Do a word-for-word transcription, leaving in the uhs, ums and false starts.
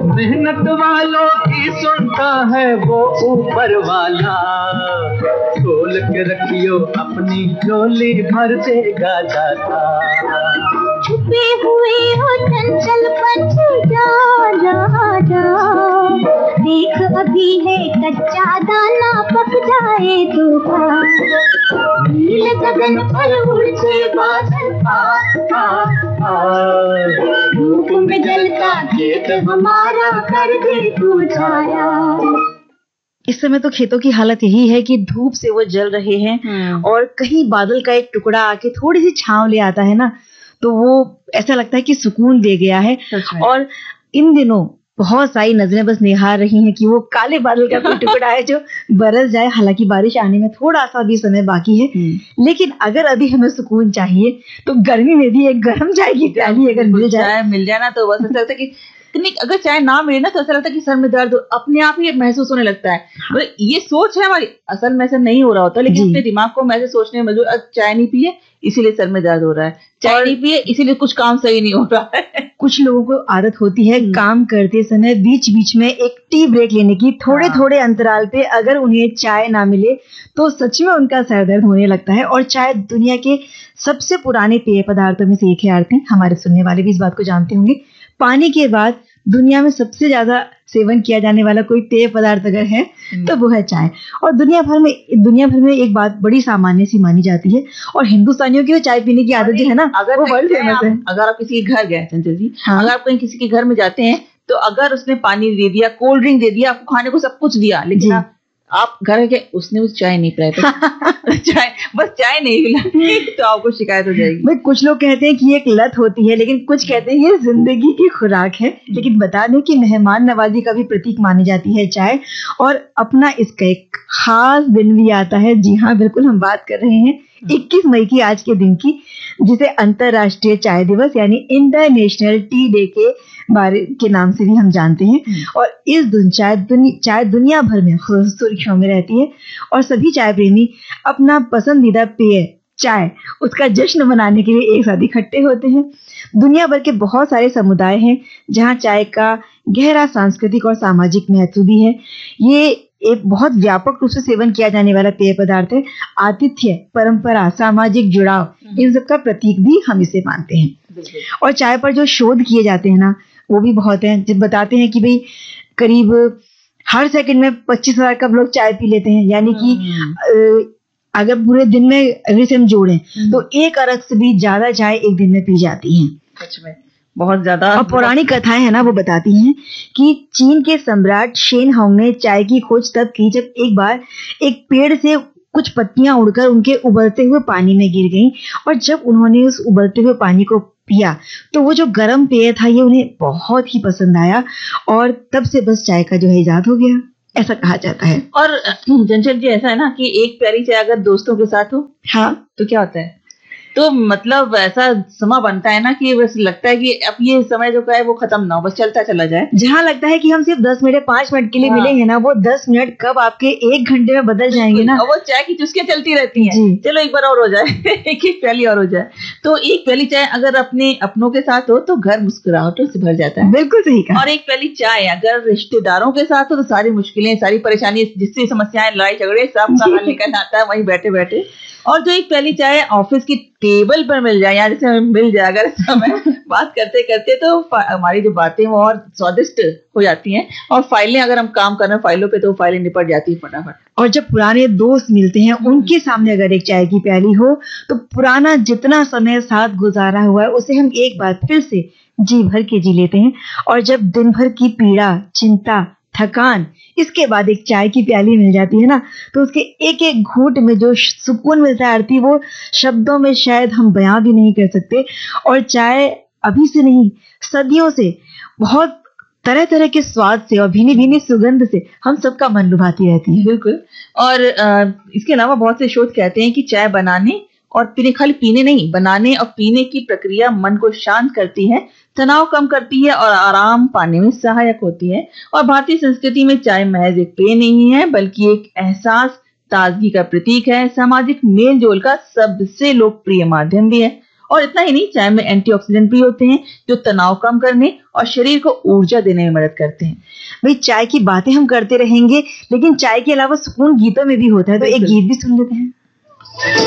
मेहनत वालों की सुनता है वो ऊपर वाला, खोल के रखियो अपनी झोली भर देगा दाता। छुपे हुए हो चंचल पंछी जा जा जा, देख अभी है कच्चा दाना पक जाए तो खा। नील गगन पर उड़ते बादल आ आ आ, धूप में जलता खेत हमारा कर दे तू छाया। इस समय तो खेतों की हालत यही है कि धूप से वो जल रहे हैं और कहीं बादल का एक टुकड़ा आके थोड़ी सी छांव ले आता है ना, तो वो ऐसा लगता है कि सुकून दे गया है। और इन दिनों बहुत सारी नजरें बस निहार रही हैं कि वो काले बादल का कोई टुकड़ा है जो बरस जाए। हालांकि बारिश आने में थोड़ा सा भी समय बाकी है, लेकिन अगर अभी हमें सुकून चाहिए तो गर्मी में भी एक गर्म चाय की प्याली अगर मिल जाए मिल जाए ना तो बस ऐसा लगता है कि अगर चाय ना मिले ना तो ऐसा लगता है कि सर में दर्द अपने आप ही महसूस होने लगता है। हाँ। ये सोच है हमारी, असल में ऐसा नहीं हो रहा होता, लेकिन अपने दिमाग को मैं ऐसे सोचने में मजबूर, चाय नहीं पिए इसीलिए सर में दर्द हो रहा है, चाय नहीं पिए इसीलिए कुछ काम सही नहीं हो रहा है। कुछ लोगों को आदत होती है काम करते समय बीच बीच में एक टी ब्रेक लेने की, थोड़े हाँ। थोड़े अंतराल पे अगर उन्हें चाय ना मिले तो सच में उनका सर दर्द होने लगता है। और चाय दुनिया के सबसे पुराने पेय पदार्थों में से एक है। आरती, हमारे सुनने वाले भी इस बात को जानते होंगे, पानी के बाद दुनिया में सबसे ज्यादा सेवन किया जाने वाला कोई पेय पदार्थ अगर है तो वो है चाय। और दुनिया भर में दुनिया भर में एक बात बड़ी सामान्य सी मानी जाती है, और हिंदुस्तानियों की चाय पीने की आदत जो है ना, अगर वो वर्ल्ड फेमस है। अगर आप किसी के घर गए चंचल जी, हाँ? अगर आप कहीं किसी के घर में जाते हैं तो अगर उसने पानी दे दिया, कोल्ड ड्रिंक दे दिया, आपको खाने को सब कुछ दिया, लेकिन आप घर के उसने उस चाय नहीं पिलाई तो चाय बस चाय नहीं पिलाई तो आपको शिकायत हो जाएगी। भाई कुछ लोग कहते हैं कि ये एक लत होती है, लेकिन कुछ कहते हैं ये जिंदगी की खुराक है। लेकिन बता दें कि मेहमान नवाजी का भी प्रतीक मानी जाती है चाय, और अपना इसका एक खास दिन भी आता है। जी हाँ, बिल्कुल, हम बात कर रहे हैं इक्कीस मई की, आज के दिन की, जिसे अंतरराष्ट्रीय चाय दिवस यानी इंटरनेशनल टी डे के बारे के नाम से भी हम जानते हैं। और इस दिन चाय दुनि, चाय दुनिया भर में सुर्खियों में रहती है, और सभी चाय प्रेमी अपना पसंदीदा पेय चाय उसका जश्न मनाने के लिए एक साथ इकट्ठे होते हैं। दुनिया भर के बहुत सारे समुदाय हैं जहां चाय का गहरा सांस्कृतिक और सामाजिक महत्व भी है। ये एक बहुत व्यापक रूप से सेवन किया जाने वाला पेय पदार्थ है। आतिथ्य, परंपरा, सामाजिक जुड़ाव, इन सब का प्रतीक भी हम इसे मानते हैं। और चाय पर जो शोध किए जाते हैं ना, वो भी बहुत हैं। जब बताते हैं कि भाई करीब हर सेकंड में पच्चीस हजार कप लोग चाय पी लेते हैं, यानी कि अगर पूरे दिन में अगर से हम जोड़ें तो एक अरग से भी ज्यादा चाय एक दिन में पी जाती है। सच में बहुत ज्यादा। और पौराणिक कथाएं है ना, वो बताती हैं कि चीन के सम्राट शेन हांग ने चाय की खोज तब की जब एक बार एक पेड़ से कुछ पत्तियां उड़कर उनके उबलते हुए पानी में गिर गईं, और जब उन्होंने उस उबलते हुए पानी को पिया तो वो जो गर्म पेय था ये उन्हें बहुत ही पसंद आया, और तब से बस चाय का जो है इजाद हो गया, ऐसा कहा जाता है। और चंचल जी, ऐसा है ना कि एक प्याली चाय अगर दोस्तों के साथ हो, हाँ, तो क्या होता है, तो मतलब ऐसा समय बनता है ना कि बस लगता है कि अब ये समय जो का है वो खत्म ना हो, बस चलता चला जाए। जहाँ लगता है कि हम सिर्फ दस मिनट पांच मिनट के लिए हाँ। मिलेंगे ना, वो दस मिनट कब आपके एक घंटे में बदल जाएंगे ना। और वो चाय की चुस्कियां चलती रहती हैं, चलो एक बार और हो जाए एक एक प्याली और हो जाए। तो एक प्याली चाय अगर अपने अपनों के साथ हो तो घर मुस्कुराहटों से भर जाता है। बिल्कुल सही कहा। और एक प्याली चाय अगर रिश्तेदारों के साथ हो तो सारी मुश्किलें, सारी परेशानी, जिससे समस्याएं, लड़ाई झगड़े, सब का हल निकल आता है वहीं बैठे बैठे। और जो एक प्याली चाय ऑफिस की टेबल पर मिल जाए, या जैसे हमें मिल जाए अगर समय बात करते करते, तो हमारी जो बातें वो और स्वादिष्ट हो जाती हैं। और फाइलें, अगर हम काम कर रहे हैं फाइलों पे, तो फाइलें निपट जाती है फटाफट। और जब पुराने दोस्त मिलते हैं उनके सामने अगर एक चाय की प्याली हो तो पुराना जितना समय साथ गुजारा हुआ है उसे हम एक बार फिर से जी भर के जी लेते हैं। और जब दिन भर की पीड़ा, चिंता, थकान, इसके बाद एक चाय की प्याली मिल जाती है ना, तो उसके एक एक घूंट में जो सुकून मिलता है आरती, वो शब्दों में शायद हम बयां भी नहीं कर सकते। और चाय अभी से नहीं, सदियों से बहुत तरह तरह के स्वाद से और भीनी भीनी सुगंध से हम सबका मन लुभाती रहती है। बिल्कुल। और आ, इसके अलावा बहुत से शोध कहते हैं कि चाय बनाने और पीने, खाली पीने नहीं, बनाने और पीने की प्रक्रिया मन को शांत करती है, तनाव कम करती है और आराम पाने में सहायक होती है। और भारतीय संस्कृति में चाय महज एक पेय नहीं है, बल्कि एक एहसास, ताजगी का प्रतीक है, सामाजिक मेल जोल का सबसे लोकप्रिय माध्यम भी है। और इतना ही नहीं, चाय में एंटीऑक्सीडेंट भी होते हैं जो तनाव कम करने और शरीर को ऊर्जा देने में मदद करते हैं। भाई चाय की बातें हम करते रहेंगे, लेकिन चाय के अलावा सुकून गीतों में भी होता है, तो एक गीत भी सुन लेते हैं।